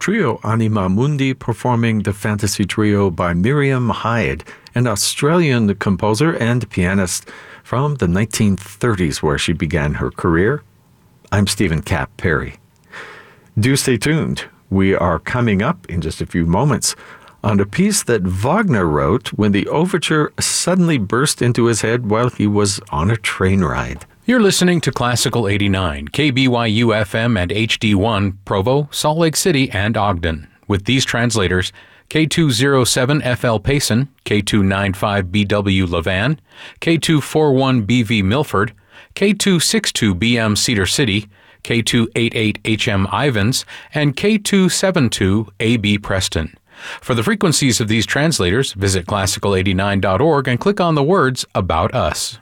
trio Anima Mundi performing the Fantasy Trio by Miriam Hyde, an Australian composer and pianist from the 1930s where she began her career. I'm Stephen Cap Perry. Do stay tuned. We are coming up in just a few moments on a piece that Wagner wrote when the overture suddenly burst into his head while he was on a train ride. You're listening to Classical 89, KBYU FM and HD1, Provo, Salt Lake City, and Ogden. With these translators, K207FL Payson, K295BW Levan, K241BV Milford, K262BM Cedar City, K288HM Ivans, and K272AB Preston. For the frequencies of these translators, visit classical89.org and click on the words About Us.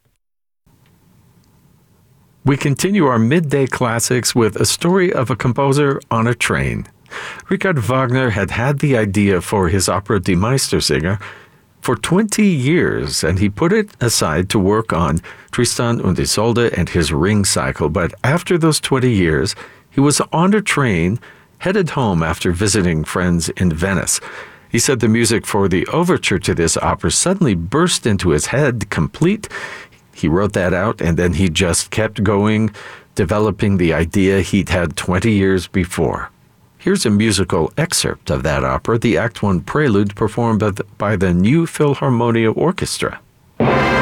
We continue our midday classics with a story of a composer on a train. Richard Wagner had the idea for his opera Die Meistersinger for 20 years, and he put it aside to work on Tristan und Isolde and his Ring cycle. But after those 20 years, he was on a train headed home after visiting friends in Venice. He said the music for the overture to this opera suddenly burst into his head, complete. He wrote that out, and then he just kept going, developing the idea he'd had 20 years before. Here's a musical excerpt of that opera, the Act 1 Prelude, performed by the New Philharmonia Orchestra.